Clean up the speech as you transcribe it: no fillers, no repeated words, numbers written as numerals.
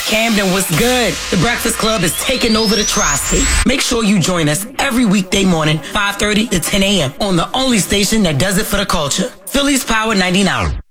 Camden, what's good? The Breakfast Club is taking over the tri-state. Make sure you join us every weekday morning, 5:30 to 10 a.m. on the only station that does it for the culture. Phillies Power 99.